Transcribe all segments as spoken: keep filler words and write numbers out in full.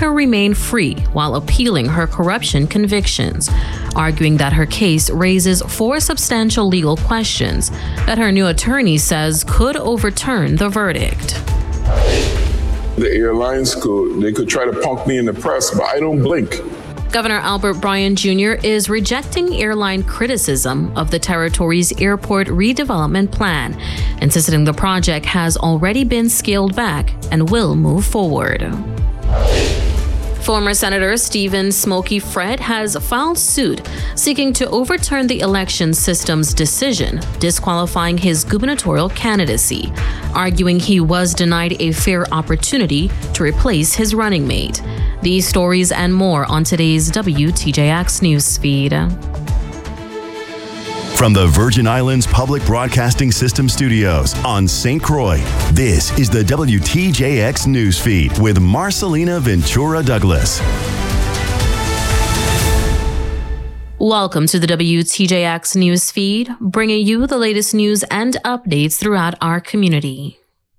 her remain free while appealing her corruption convictions, arguing that her case raises four substantial legal questions that her new attorney says could overturn the verdict. The airlines could, they could try to punk me in the press, but I don't blink. Governor Albert Bryan Junior is rejecting airline criticism of the territory's airport redevelopment plan, insisting the project has already been scaled back and will move forward. Former Senator Stephen Smokey Fred has filed suit seeking to overturn the election system's decision disqualifying his gubernatorial candidacy, arguing he was denied a fair opportunity to replace his running mate. These stories and more on today's W T J X newsfeed. From the Virgin Islands Public Broadcasting System studios on Saint Croix, this is the W T J X newsfeed with Marcelina Ventura Douglas. Welcome to the W T J X newsfeed, bringing you the latest news and updates throughout our community.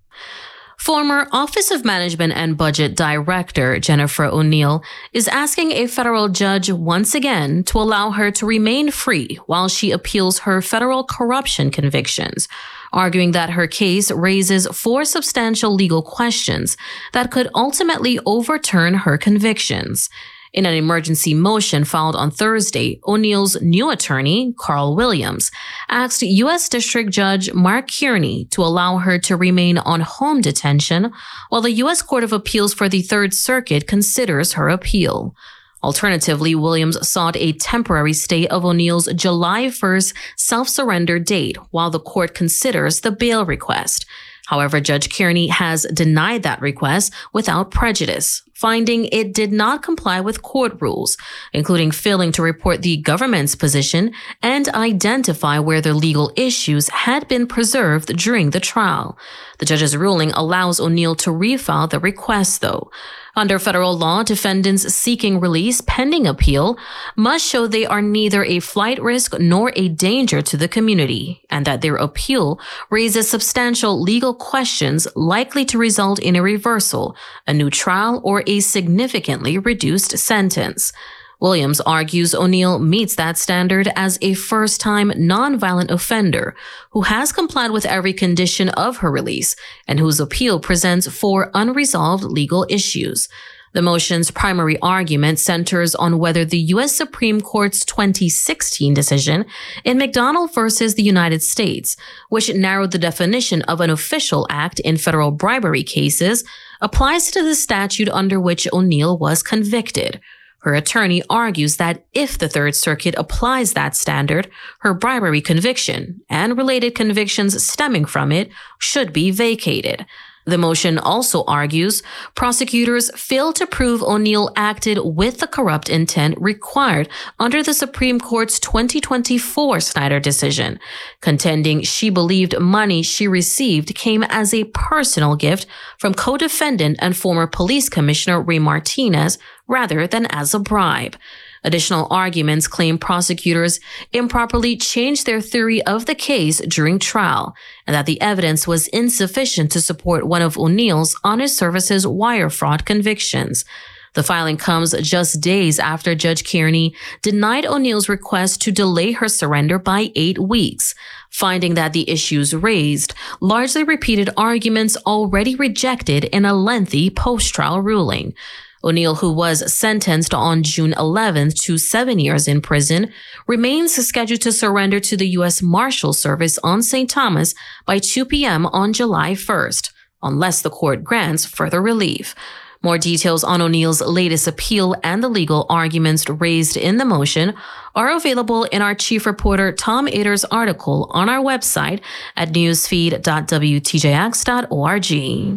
Former Office of Management and Budget Director Jennifer O'Neill is asking a federal judge once again to allow her to remain free while she appeals her federal corruption convictions, arguing that her case raises four substantial legal questions that could ultimately overturn her convictions. In an emergency motion filed on Thursday, O'Neill's new attorney, Carl Williams, asked U S District Judge Mark Kearney to allow her to remain on home detention while the U S Court of Appeals for the Third Circuit considers her appeal. Alternatively, Williams sought a temporary stay of O'Neill's July first self-surrender date while the court considers the bail request. However, Judge Kearney has denied that request without prejudice, finding it did not comply with court rules, including failing to report the government's position and identify where the legal issues had been preserved during the trial. The judge's ruling allows O'Neill to refile the request, though. Under federal law, defendants seeking release pending appeal must show they are neither a flight risk nor a danger to the community, and that their appeal raises substantial legal questions likely to result in a reversal, a new trial, or a significantly reduced sentence. Williams argues O'Neill meets that standard as a first-time nonviolent offender who has complied with every condition of her release and whose appeal presents four unresolved legal issues. The motion's primary argument centers on whether the U S Supreme Court's twenty sixteen decision in McDonald versus the United States, which narrowed the definition of an official act in federal bribery cases, applies to the statute under which O'Neill was convicted. Her attorney argues that if the Third Circuit applies that standard, her bribery conviction and related convictions stemming from it should be vacated. The motion also argues prosecutors failed to prove O'Neill acted with the corrupt intent required under the Supreme Court's twenty twenty-four Snyder decision, contending she believed money she received came as a personal gift from co-defendant and former police commissioner Ray Martinez rather than as a bribe. Additional arguments claim prosecutors improperly changed their theory of the case during trial, and that the evidence was insufficient to support one of O'Neill's honest services wire fraud convictions. The filing comes just days after Judge Kearney denied O'Neill's request to delay her surrender by eight weeks, finding that the issues raised largely repeated arguments already rejected in a lengthy post-trial ruling. O'Neill, who was sentenced on June eleventh to seven years in prison, remains scheduled to surrender to the U S Marshal Service on Saint Thomas by two p.m. on July first, unless the court grants further relief. More details on O'Neill's latest appeal and the legal arguments raised in the motion are available in our chief reporter Tom Ader's article on our website at newsfeed dot w t j x dot org.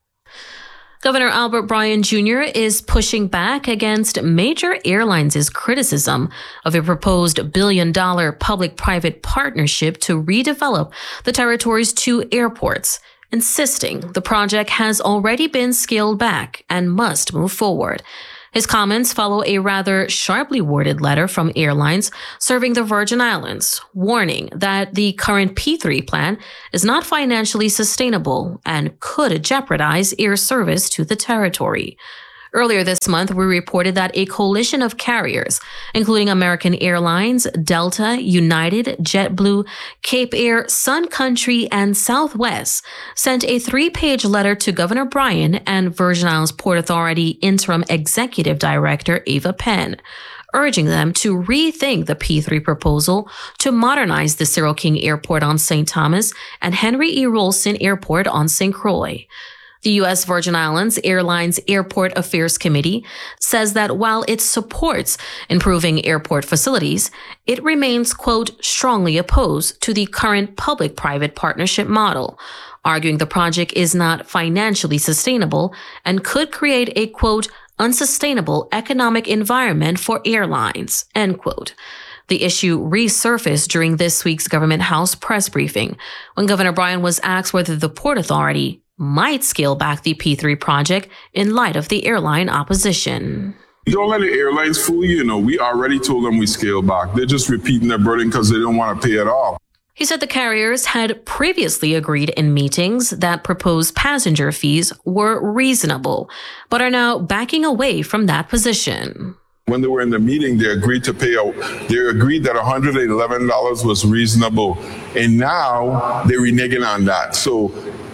Governor Albert Bryan Junior is pushing back against major airlines' criticism of a proposed billion-dollar public-private partnership to redevelop the territory's two airports, insisting the project has already been scaled back and must move forward. His comments follow a rather sharply worded letter from airlines serving the Virgin Islands, warning that the current P three plan is not financially sustainable and could jeopardize air service to the territory. Earlier this month, we reported that a coalition of carriers, including American Airlines, Delta, United, JetBlue, Cape Air, Sun Country, and Southwest, sent a three-page letter to Governor Bryan and Virgin Islands Port Authority Interim Executive Director Ava Penn, urging them to rethink the P three proposal to modernize the Cyril King Airport on Saint Thomas and Henry E. Rolson Airport on Saint Croix. The U S Virgin Islands Airlines Airport Affairs Committee says that while it supports improving airport facilities, it remains, quote, strongly opposed to the current public-private partnership model, arguing the project is not financially sustainable and could create a, quote, unsustainable economic environment for airlines, end quote. The issue resurfaced during this week's Government House press briefing when Governor Bryan was asked whether the Port Authority might scale back the P three project in light of the airline opposition. Don't let the airlines fool you. You know, we already told them we scale back. They're just repeating their burden because they don't want to pay it off. He said the carriers had previously agreed in meetings that proposed passenger fees were reasonable, but are now backing away from that position. When they were in the meeting, they agreed to pay out. They agreed that one hundred eleven dollars was reasonable, and now they're reneging on that. So,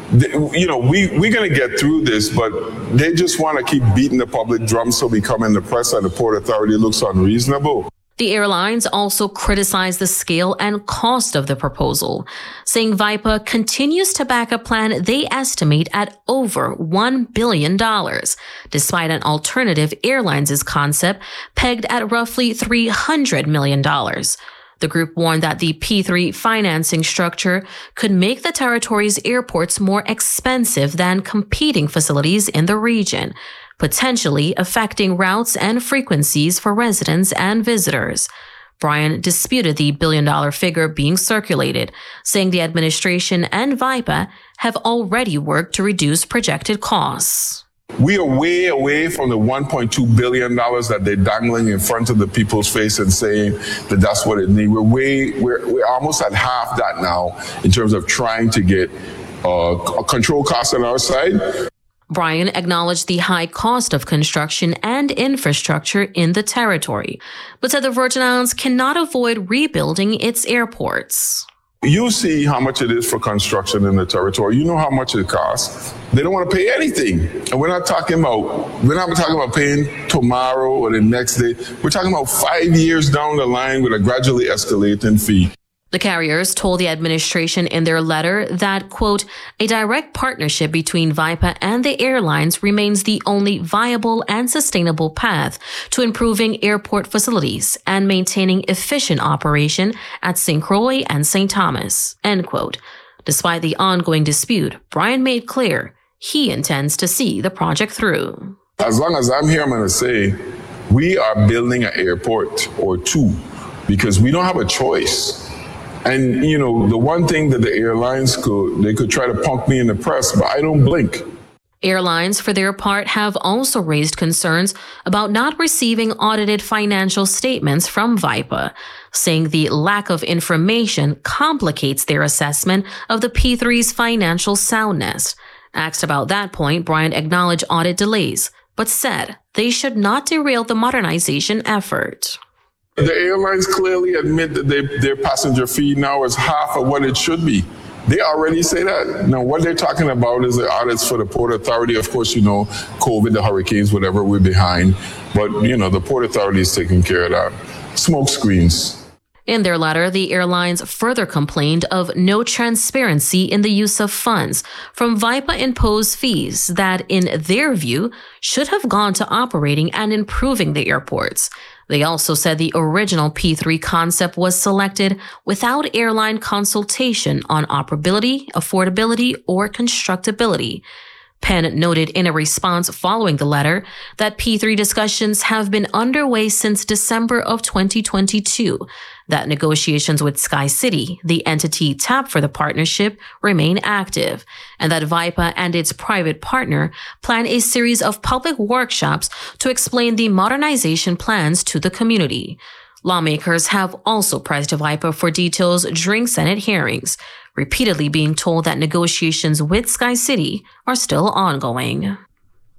you know, we, we're going to get through this, but they just want to keep beating the public drum so we come in the press and the Port Authority looks unreasonable. The airlines also criticized the scale and cost of the proposal, saying VIPA continues to back a plan they estimate at over one billion dollars, despite an alternative airlines' concept pegged at roughly three hundred million dollars. The group warned that the P three financing structure could make the territory's airports more expensive than competing facilities in the region, potentially affecting routes and frequencies for residents and visitors. Bryan disputed the billion-dollar figure being circulated, saying the administration and VIPA have already worked to reduce projected costs. We are way away from the one point two billion dollars that they're dangling in front of the people's face and saying that that's what it needs. We're way, we're, we're almost at half that now in terms of trying to get uh, control costs on our side. Bryan acknowledged the high cost of construction and infrastructure in the territory, but said the Virgin Islands cannot avoid rebuilding its airports. You see how much it is for construction in the territory. You know how much it costs. They don't want to pay anything. And we're not talking about, we're not talking about paying tomorrow or the next day. We're talking about five years down the line with a gradually escalating fee. The carriers told the administration in their letter that, quote, a direct partnership between VIPA and the airlines remains the only viable and sustainable path to improving airport facilities and maintaining efficient operation at Saint Croix and Saint Thomas, end quote. Despite the ongoing dispute, Bryan made clear he intends to see the project through. As long as I'm here, I'm going to say we are building an airport or two because we don't have a choice. And, you know, the one thing that the airlines could, they could try to punk me in the press, but I don't blink. Airlines, for their part, have also raised concerns about not receiving audited financial statements from VIPA, saying the lack of information complicates their assessment of the P three's financial soundness. Asked about that point, Bryan acknowledged audit delays, but said they should not derail the modernization effort. The airlines clearly admit that they, their passenger fee now is half of what it should be. They already say that. Now, what they're talking about is the audits for the Port Authority. Of course, you know, COVID, the hurricanes, whatever, we're behind. But, you know, the Port Authority is taking care of that. Smoke screens. In their letter, the airlines further complained of no transparency in the use of funds from VIPA-imposed fees that, in their view, should have gone to operating and improving the airports. They also said the original P three concept was selected without airline consultation on operability, affordability, or constructability. Penn noted in a response following the letter that P three discussions have been underway since December of twenty twenty-two, that negotiations with Sky City, the entity tapped for the partnership, remain active, and that VIPA and its private partner plan a series of public workshops to explain the modernization plans to the community. Lawmakers have also pressed VIPA for details during Senate hearings, repeatedly being told that negotiations with Sky City are still ongoing.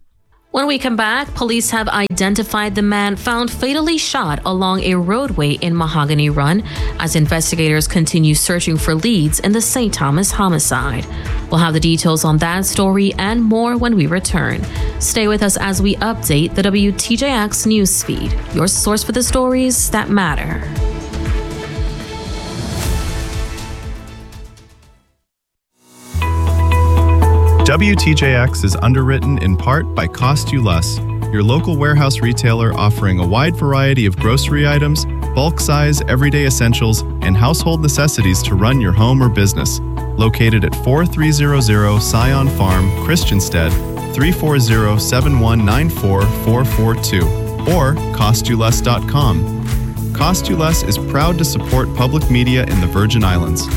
When we come back, police have identified the man found fatally shot along a roadway in Mahogany Run as investigators continue searching for leads in the Saint Thomas homicide. We'll have the details on that story and more when we return. Stay with us as we update the W T J X newsfeed, your source for the stories that matter. W T J X is underwritten in part by Cost You Less, your local warehouse retailer offering a wide variety of grocery items, bulk size, everyday essentials, and household necessities to run your home or business. Located at forty-three hundred Scion Farm, Christiansted, three four zero, seven one nine four, four four two, or cost you less dot com. Cost You Less is proud to support public media in the Virgin Islands.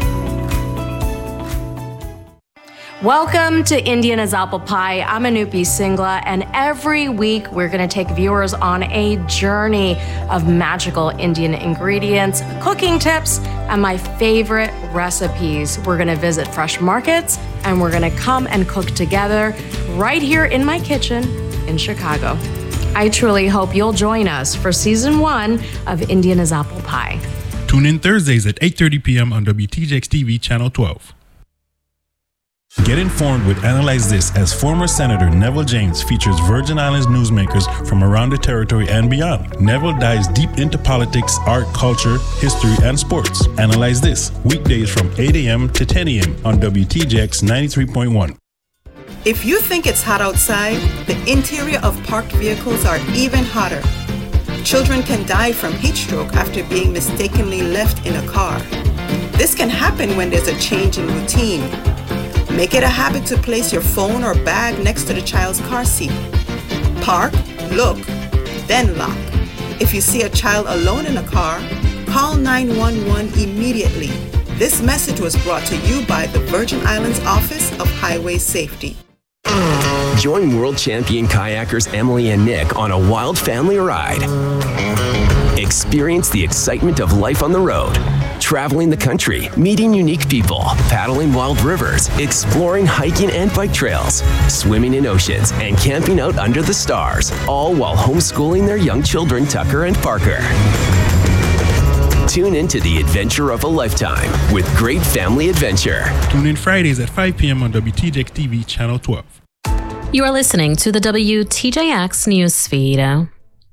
Welcome to Indiana's Apple Pie. I'm Anupi Singla, and every week we're going to take viewers on a journey of magical Indian ingredients, cooking tips, and my favorite recipes. We're going to visit fresh markets, and we're going to come and cook together right here in my kitchen in Chicago. I truly hope you'll join us for season one of Indiana's Apple Pie. Tune in Thursdays at eight thirty p.m. on W T J X T V Channel twelve. Get informed with Analyze This, as former Senator Neville James features Virgin Islands newsmakers from around the territory and beyond. Neville dives deep into politics, art, culture, history, and sports. Analyze This, weekdays from eight a.m. to ten a.m. on W T J X ninety-three point one. If you think it's hot outside, the interior of parked vehicles are even hotter. Children can die from heat stroke after being mistakenly left in a car. This can happen when there's a change in routine. Make it a habit to place your phone or bag next to the child's car seat. Park, look, then lock. If you see a child alone in a car, call nine one one immediately. This message was brought to you by the Virgin Islands Office of Highway Safety. Join world champion kayakers Emily and Nick on a wild family ride. Experience the excitement of life on the road. Traveling the country, meeting unique people, paddling wild rivers, exploring hiking and bike trails, swimming in oceans, and camping out under the stars, all while homeschooling their young children, Tucker and Parker. Tune into the adventure of a lifetime with great family adventure. Tune in Fridays at five p.m. on W T J X T V Channel twelve. You are listening to the W T J X newsfeed.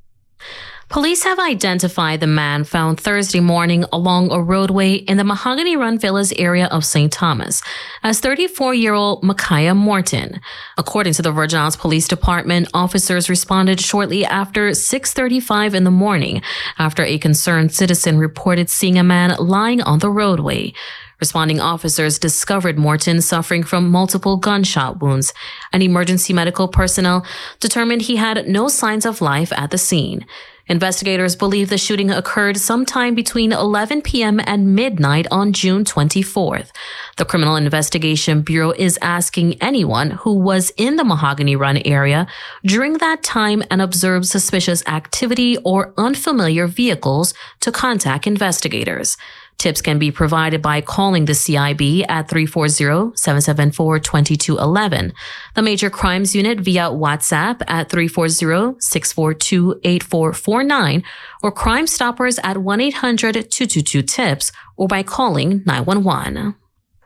Police have identified the man found Thursday morning along a roadway in the Mahogany Run Villas area of Saint Thomas as thirty-four-year-old Micaiah Morton. According to the Virgin Islands Police Department, officers responded shortly after six thirty-five in the morning after a concerned citizen reported seeing a man lying on the roadway. Responding officers discovered Morton suffering from multiple gunshot wounds, and emergency medical personnel determined he had no signs of life at the scene. Investigators believe the shooting occurred sometime between eleven p.m. and midnight on June twenty-fourth. The Criminal Investigation Bureau is asking anyone who was in the Mahogany Run area during that time and observed suspicious activity or unfamiliar vehicles to contact investigators. Tips can be provided by calling the C I B at three four zero, seven seven four, two two one one, the Major Crimes Unit via WhatsApp at three four zero, six four two, eight four four nine, or Crime Stoppers at one eight hundred, two two two, TIPS, or by calling nine one one.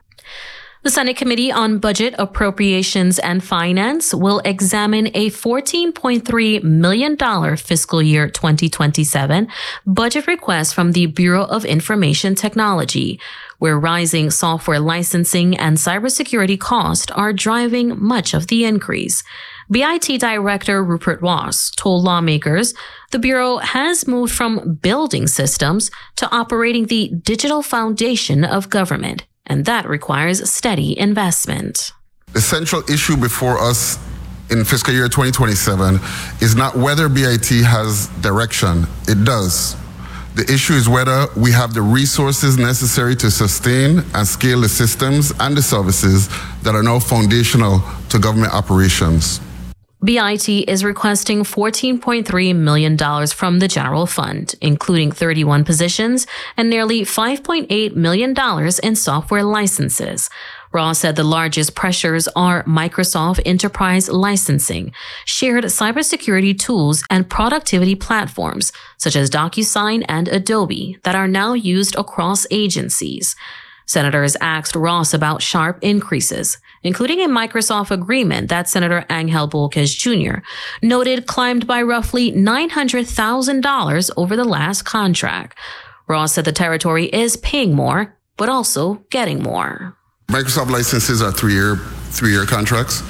The Senate Committee on Budget, Appropriations, and Finance will examine a fourteen point three million dollars fiscal year twenty twenty-seven budget request from the Bureau of Information Technology, where rising software licensing and cybersecurity costs are driving much of the increase. B I T Director Rupert Ross told lawmakers the Bureau has moved from building systems to operating the digital foundation of government, and that requires steady investment. The central issue before us in fiscal year twenty twenty-seven is not whether B I T has direction. It does. The issue is whether we have the resources necessary to sustain and scale the systems and the services that are now foundational to government operations. B I T is requesting fourteen point three million dollars from the general fund, including thirty-one positions and nearly five point eight million dollars in software licenses. Ross said the largest pressures are Microsoft Enterprise licensing, shared cybersecurity tools, and productivity platforms such as DocuSign and Adobe that are now used across agencies. Senators asked Ross about sharp increases, including a Microsoft agreement that Senator Angel Bolkes Junior noted climbed by roughly nine hundred thousand dollars over the last contract. Ross said the territory is paying more, but also getting more. Microsoft licenses are three-year, three-year contracts.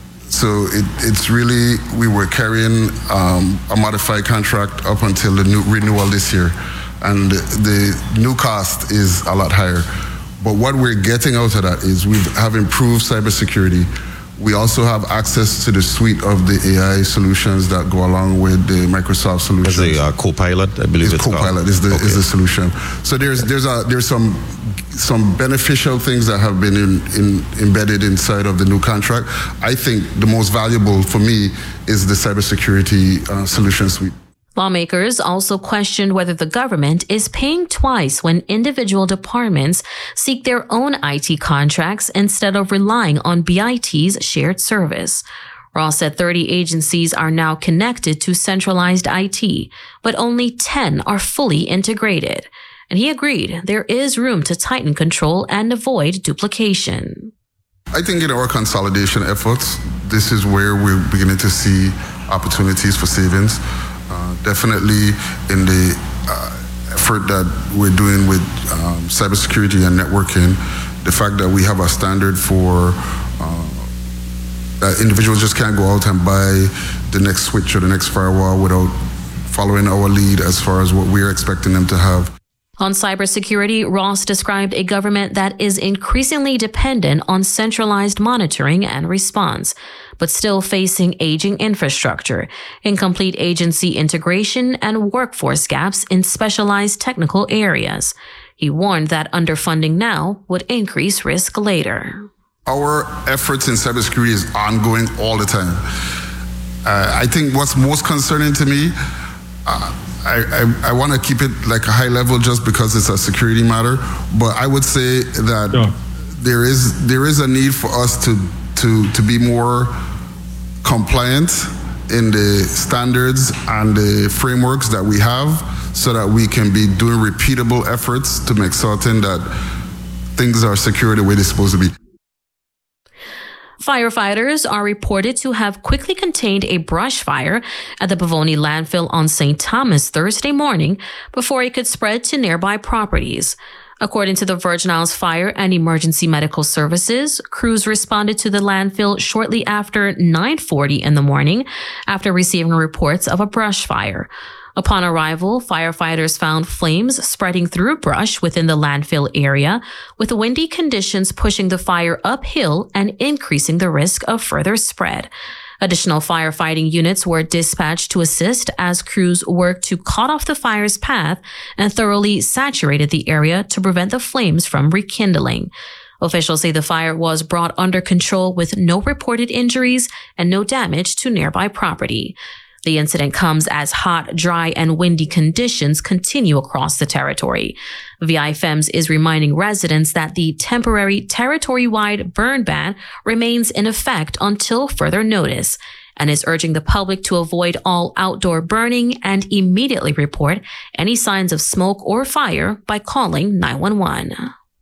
So it, it's really, we were carrying um, a modified contract up until the new renewal this year. And the new cost is a lot higher. But what we're getting out of that is we have improved cybersecurity. We also have access to the suite of the A I solutions that go along with the Microsoft solutions. As a uh, Copilot, I believe it's, it's Copilot called. is the okay. is the solution. So there's there's a there's some some beneficial things that have been in, in, embedded inside of the new contract. I think the most valuable for me is the cybersecurity uh, solution suite. Lawmakers also questioned whether the government is paying twice when individual departments seek their own I T contracts instead of relying on B I T's shared service. Ross said thirty agencies are now connected to centralized I T, but only ten are fully integrated. And he agreed there is room to tighten control and avoid duplication. I think in our consolidation efforts, this is where we're beginning to see opportunities for savings. Uh, definitely in the uh, effort that we're doing with um, cybersecurity and networking, the fact that we have a standard for uh, that individuals just can't go out and buy the next switch or the next firewall without following our lead as far as what we're expecting them to have. On cybersecurity, Ross described a government that is increasingly dependent on centralized monitoring and response, but still facing aging infrastructure, incomplete agency integration, and workforce gaps in specialized technical areas. He warned that underfunding now would increase risk later. Our efforts in cybersecurity is ongoing all the time. Uh, I think what's most concerning to me, uh, I, I, I want to keep it like a high level just because it's a security matter, but I would say that Sure. there is there is a need for us to to to be more compliant in the standards and the frameworks that we have so that we can be doing repeatable efforts to make certain that things are secure the way they're supposed to be. Firefighters are reported to have quickly contained a brush fire at the Pavoni landfill on Saint Thomas Thursday morning before it could spread to nearby properties. According to the Virgin Isles Fire and Emergency Medical Services, crews responded to the landfill shortly after nine forty in the morning after receiving reports of a brush fire. Upon arrival, firefighters found flames spreading through brush within the landfill area, with windy conditions pushing the fire uphill and increasing the risk of further spread. Additional firefighting units were dispatched to assist as crews worked to cut off the fire's path and thoroughly saturated the area to prevent the flames from rekindling. Officials say the fire was brought under control with no reported injuries and no damage to nearby property. The incident comes as hot, dry, and windy conditions continue across the territory. V I F E M S is reminding residents that the temporary territory-wide burn ban remains in effect until further notice, and is urging the public to avoid all outdoor burning and immediately report any signs of smoke or fire by calling nine one one.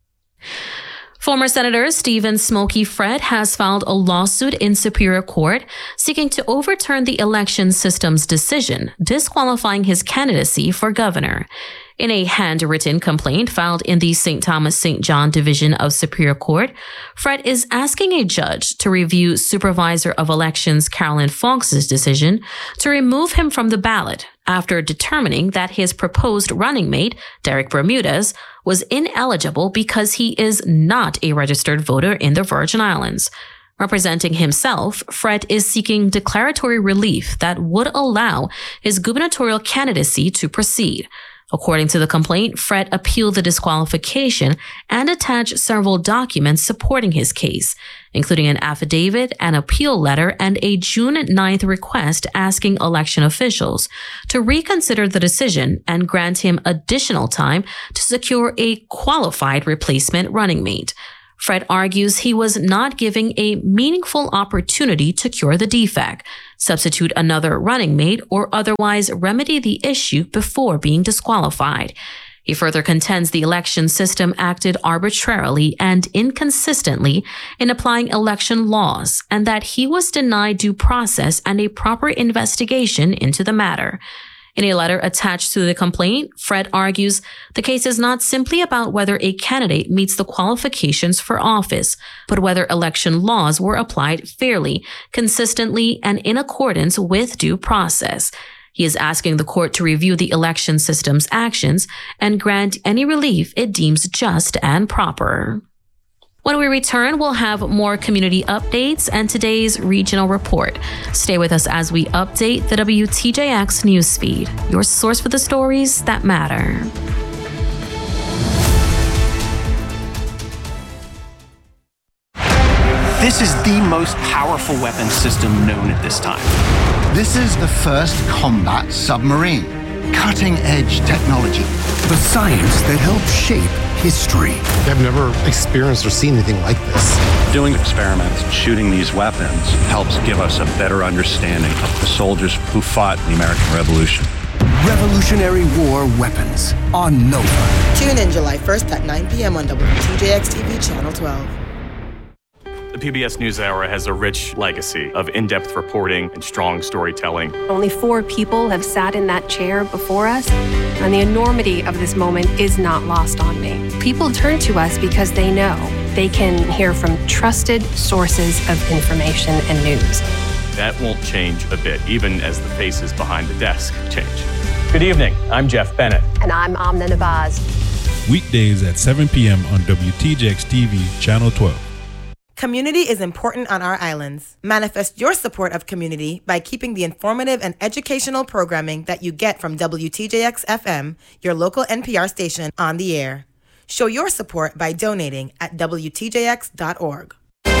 Former Senator Stephen Smokey Fred has filed a lawsuit in Superior Court seeking to overturn the election system's decision disqualifying his candidacy for governor. In a handwritten complaint filed in the Saint Thomas Saint John Division of Superior Court, Fred is asking a judge to review Supervisor of Elections Carolyn Fox's decision to remove him from the ballot after determining that his proposed running mate, Derek Bermudez, was ineligible because he is not a registered voter in the Virgin Islands. Representing himself, Fred is seeking declaratory relief that would allow his gubernatorial candidacy to proceed. According to the complaint, Fred appealed the disqualification and attached several documents supporting his case, including an affidavit, an appeal letter, and a June ninth request asking election officials to reconsider the decision and grant him additional time to secure a qualified replacement running mate. Fred argues he was not giving a meaningful opportunity to cure the defect, substitute another running mate, or otherwise remedy the issue before being disqualified. He further contends the election system acted arbitrarily and inconsistently in applying election laws, and that he was denied due process and a proper investigation into the matter. In a letter attached to the complaint, Fred argues the case is not simply about whether a candidate meets the qualifications for office, but whether election laws were applied fairly, consistently, and in accordance with due process. He is asking the court to review the election system's actions and grant any relief it deems just and proper. When we return, we'll have more community updates and today's regional report. Stay with us as we update the W T J X newsfeed, your source for the stories that matter. This is the most powerful weapon system known at this time. This is the first combat submarine. Cutting-edge technology. The science that helps shape history. I've never experienced or seen anything like this. Doing experiments, shooting these weapons, helps give us a better understanding of the soldiers who fought in the American Revolution. Revolutionary War Weapons on Nova. Tune in July first at nine p.m. on W T J X T V Channel twelve. The P B S NewsHour has a rich legacy of in-depth reporting and strong storytelling. Only four people have sat in that chair before us, and the enormity of this moment is not lost on me. People turn to us because they know they can hear from trusted sources of information and news. That won't change a bit, even as the faces behind the desk change. Good evening, I'm Jeff Bennett. And I'm Amna Nabaz. Weekdays at seven p.m. on W T J X T V, Channel twelve. Community is important on our islands. Manifest your support of community by keeping the informative and educational programming that you get from W T J X F M, your local N P R station, on the air. Show your support by donating at W T J X dot org.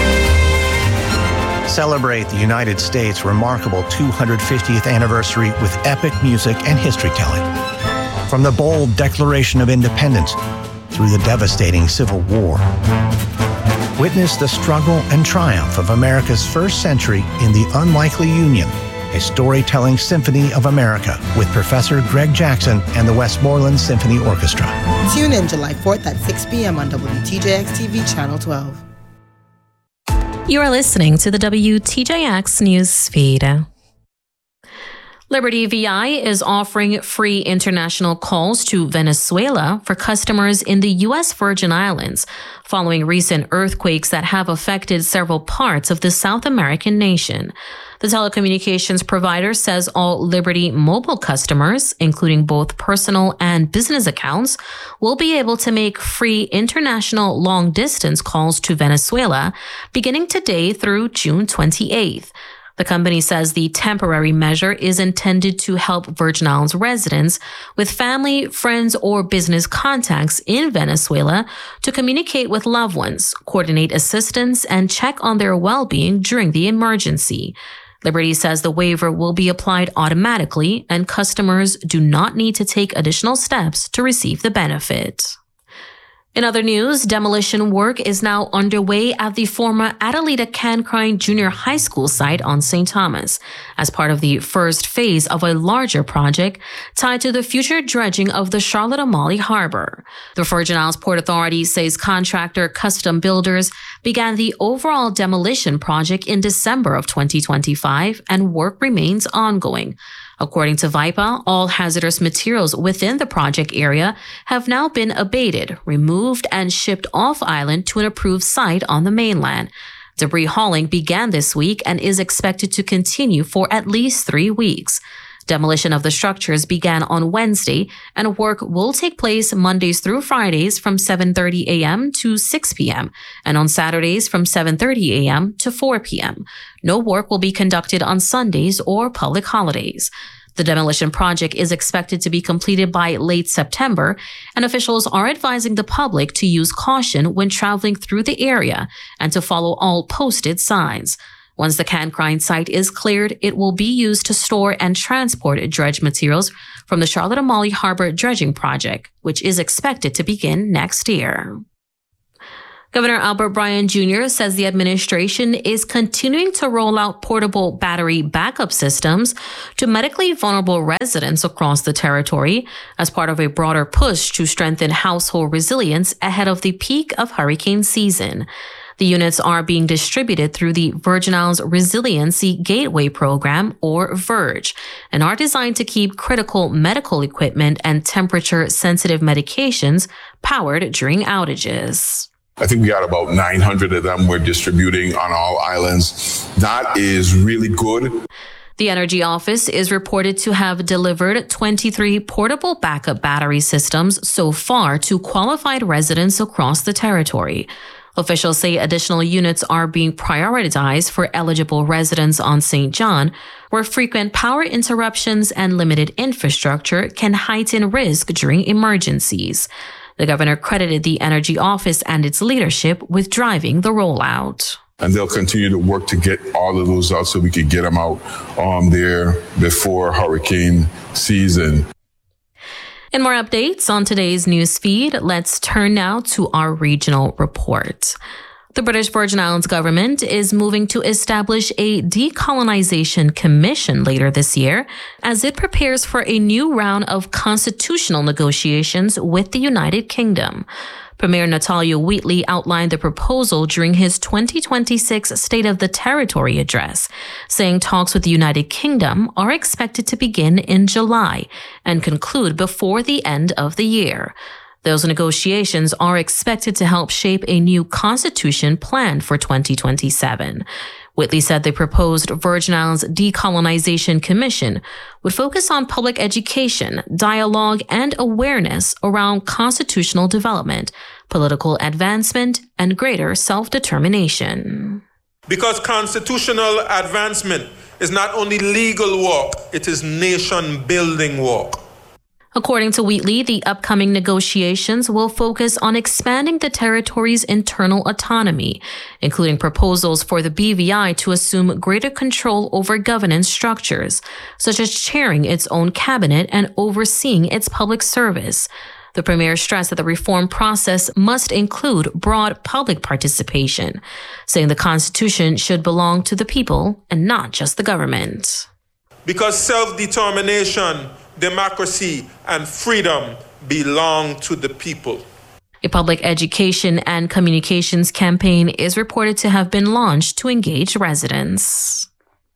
Celebrate the United States' remarkable two hundred fiftieth anniversary with epic music and history telling. From the bold Declaration of Independence through the devastating Civil War. Witness the struggle and triumph of America's first century in the Unlikely Union, a storytelling symphony of America with Professor Greg Jackson and the Westmoreland Symphony Orchestra. Tune in July fourth at six p.m. on W T J X T V Channel twelve. You are listening to the W T J X News feed. Liberty V I is offering free international calls to Venezuela for customers in the U S Virgin Islands following recent earthquakes that have affected several parts of the South American nation. The telecommunications provider says all Liberty mobile customers, including both personal and business accounts, will be able to make free international long-distance calls to Venezuela beginning today through June twenty-eighth. The company says the temporary measure is intended to help Virgin Islands residents with family, friends, or business contacts in Venezuela to communicate with loved ones, coordinate assistance, and check on their well-being during the emergency. Liberty says the waiver will be applied automatically and customers do not need to take additional steps to receive the benefit. In other news, demolition work is now underway at the former Adelita Cancrine Junior High School site on Saint Thomas as part of the first phase of a larger project tied to the future dredging of the Charlotte Amalie Harbor. The Virgin Islands Port Authority says contractor Custom Builders began the overall demolition project in December of twenty twenty-five and work remains ongoing. According to VIPA, all hazardous materials within the project area have now been abated, removed, and shipped off island to an approved site on the mainland. Debris hauling began this week and is expected to continue for at least three weeks. Demolition of the structures began on Wednesday, and work will take place Mondays through Fridays from seven thirty a.m. to six p.m. and on Saturdays from seven thirty a.m. to four p.m. No work will be conducted on Sundays or public holidays. The demolition project is expected to be completed by late September, and officials are advising the public to use caution when traveling through the area and to follow all posted signs. Once the Cancrine site is cleared, it will be used to store and transport dredge materials from the Charlotte Amalie Harbor dredging project, which is expected to begin next year. Governor Albert Bryan Junior says the administration is continuing to roll out portable battery backup systems to medically vulnerable residents across the territory as part of a broader push to strengthen household resilience ahead of the peak of hurricane season. The units are being distributed through the Virgin Islands Resiliency Gateway Program, or VIRGE, and are designed to keep critical medical equipment and temperature-sensitive medications powered during outages. I think we got about nine hundred of them we're distributing on all islands. That is really good. The Energy Office is reported to have delivered twenty-three portable backup battery systems so far to qualified residents across the territory. Officials say additional units are being prioritized for eligible residents on Saint John, where frequent power interruptions and limited infrastructure can heighten risk during emergencies. The governor credited the Energy Office and its leadership with driving the rollout. And they'll continue to work to get all of those out so we can get them out um, there before hurricane season. And more updates on today's news feed. Let's turn now to our regional report. The British Virgin Islands government is moving to establish a decolonization commission later this year as it prepares for a new round of constitutional negotiations with the United Kingdom. Premier Natalio Wheatley outlined the proposal during his twenty twenty-six State of the Territory address, saying talks with the United Kingdom are expected to begin in July and conclude before the end of the year. Those negotiations are expected to help shape a new constitution planned for twenty twenty-seven. Wheatley said the proposed Virgin Islands Decolonization Commission would focus on public education, dialogue, and awareness around constitutional development, political advancement, and greater self-determination. Because constitutional advancement is not only legal work, it is nation-building work. According to Wheatley, the upcoming negotiations will focus on expanding the territory's internal autonomy, including proposals for the B V I to assume greater control over governance structures, such as chairing its own cabinet and overseeing its public service. The premier stressed that the reform process must include broad public participation, saying the Constitution should belong to the people and not just the government. Because self-determination, democracy, and freedom belong to the people. A public education and communications campaign is reported to have been launched to engage residents.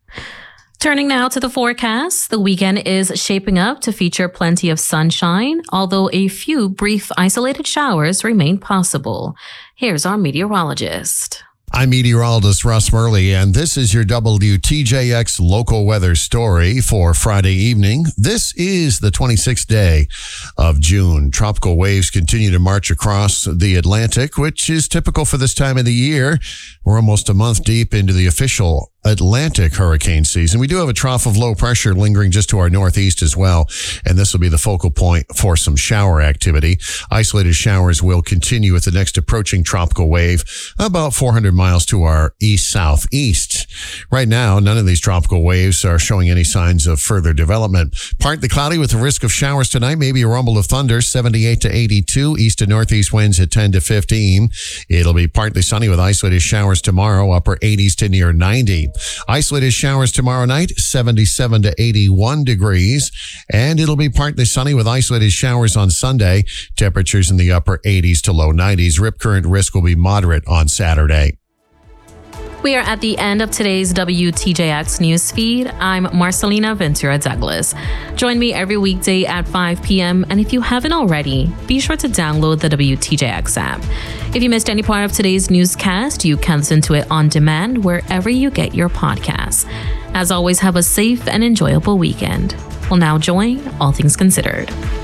Turning now to the forecast, the weekend is shaping up to feature plenty of sunshine, although a few brief isolated showers remain possible. Here's our meteorologist. I'm meteorologist Russ Murley, and this is your W T J X local weather story for Friday evening. This is the twenty-sixth day of June. Tropical waves continue to march across the Atlantic, which is typical for this time of the year. We're almost a month deep into the official Atlantic hurricane season. We do have a trough of low pressure lingering just to our northeast as well, and this will be the focal point for some shower activity. Isolated showers will continue with the next approaching tropical wave about four hundred miles to our east-southeast. Right now, none of these tropical waves are showing any signs of further development. Partly cloudy with the risk of showers tonight, maybe a rumble of thunder, seventy-eight to eighty-two, east to northeast winds at ten to fifteen. It'll be partly sunny with isolated showers tomorrow, upper eighties to near ninety. Isolated showers tomorrow night, seventy-seven to eighty-one degrees, and it'll be partly sunny with isolated showers on Sunday. Temperatures in the upper eighties to low nineties. Rip current risk will be moderate on Saturday. We are at the end of today's W T J X news feed. I'm Marcelina Ventura Douglas. Join me every weekday at five p.m. And if you haven't already, be sure to download the W T J X app. If you missed any part of today's newscast, you can listen to it on demand wherever you get your podcasts. As always, have a safe and enjoyable weekend. We'll now join All Things Considered.